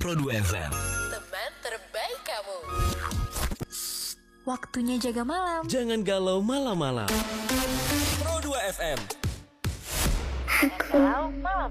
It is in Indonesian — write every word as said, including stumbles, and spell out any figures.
Pro dua F M. Teman terbaik kamu. Waktunya jaga malam. Jangan galau malam-malam. Pro dua F M. Galau malam.